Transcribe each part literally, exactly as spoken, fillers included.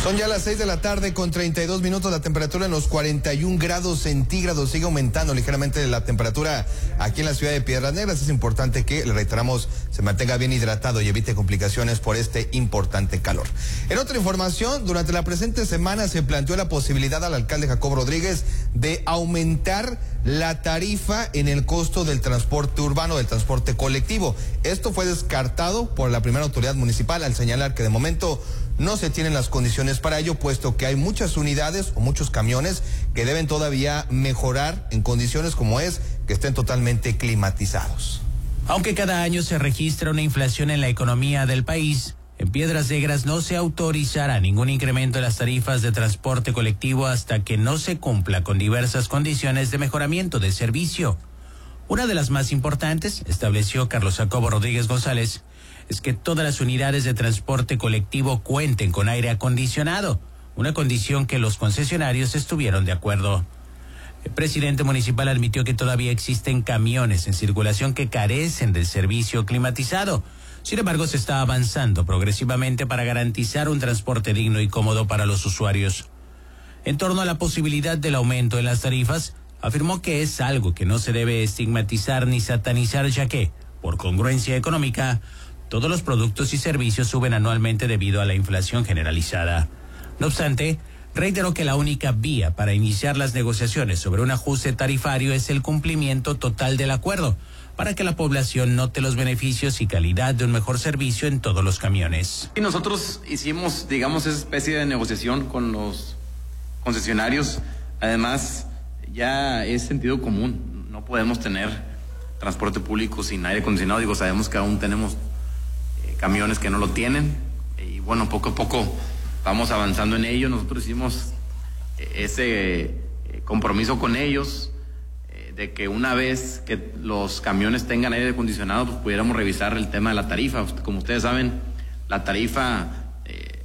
Son ya las seis de la tarde con treinta y dos minutos, la temperatura en los cuarenta y un grados centígrados, sigue aumentando ligeramente la temperatura aquí en la ciudad de Piedras Negras. Es importante que, le reiteramos, se mantenga bien hidratado y evite complicaciones por este importante calor. En otra información, durante la presente semana se planteó la posibilidad al alcalde Jacobo Rodríguez de aumentar la tarifa en el costo del transporte urbano, del transporte colectivo. Esto fue descartado por la primera autoridad municipal al señalar que de momento no se tienen las condiciones para ello, puesto que hay muchas unidades o muchos camiones que deben todavía mejorar en condiciones como es que estén totalmente climatizados. Aunque cada año se registra una inflación en la economía del país, en Piedras Negras no se autorizará ningún incremento en las tarifas de transporte colectivo hasta que no se cumpla con diversas condiciones de mejoramiento del servicio. Una de las más importantes, estableció Carlos Jacobo Rodríguez González, es que todas las unidades de transporte colectivo cuenten con aire acondicionado, una condición que los concesionarios estuvieron de acuerdo. El presidente municipal admitió que todavía existen camiones en circulación que carecen del servicio climatizado. Sin embargo, se está avanzando progresivamente para garantizar un transporte digno y cómodo para los usuarios. En torno a la posibilidad del aumento en las tarifas, afirmó que es algo que no se debe estigmatizar ni satanizar, ya que, por congruencia económica, todos los productos y servicios suben anualmente debido a la inflación generalizada. No obstante, reiteró que la única vía para iniciar las negociaciones sobre un ajuste tarifario es el cumplimiento total del acuerdo, para que la población note los beneficios y calidad de un mejor servicio en todos los camiones. Y nosotros hicimos, digamos, esa especie de negociación con los concesionarios. Además, ya es sentido común. No podemos tener transporte público sin aire acondicionado. Digo, sabemos que aún tenemos eh, camiones que no lo tienen. Y bueno, poco a poco vamos avanzando en ello. Nosotros hicimos eh, ese eh, compromiso con ellos, de que una vez que los camiones tengan aire acondicionado, pues pudiéramos revisar el tema de la tarifa. Como ustedes saben, la tarifa eh,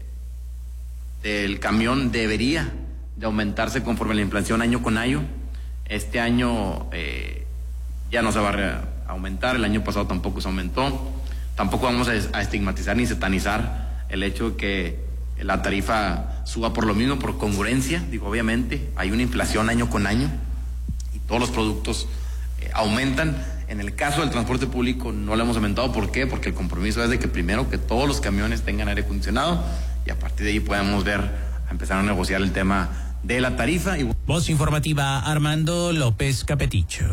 del camión debería de aumentarse conforme la inflación año con año. Este año eh, ya no se va a aumentar, el año pasado tampoco se aumentó. Tampoco vamos a, a estigmatizar ni satanizar el hecho de que la tarifa suba por lo mismo, por congruencia. Digo, obviamente, hay una inflación año con año. Todos los productos eh, aumentan. En el caso del transporte público no lo hemos aumentado. ¿Por qué? Porque el compromiso es de que primero que todos los camiones tengan aire acondicionado y a partir de ahí podemos ver, a empezar a negociar el tema de la tarifa. Y... Voz informativa, Armando López Capeticho.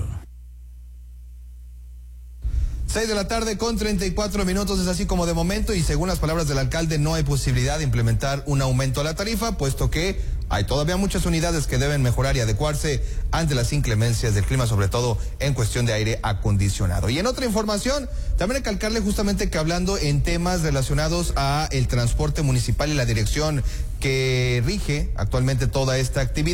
seis de la tarde con treinta y cuatro minutos, es así como de momento, y según las palabras del alcalde, no hay posibilidad de implementar un aumento a la tarifa, puesto que hay todavía muchas unidades que deben mejorar y adecuarse ante las inclemencias del clima, sobre todo en cuestión de aire acondicionado. Y en otra información, también recalcarle justamente que hablando en temas relacionados a el transporte municipal y la dirección que rige actualmente toda esta actividad,